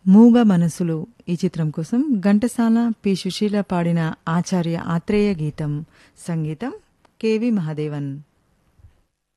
మూగ మనసులు ఈ చిత్రం కోసం ఘంటసాల పి సుశీల పాడిన ఆచార్య ఆత్రేయ గీతం, సంగీతం కెవి మహాదేవన్.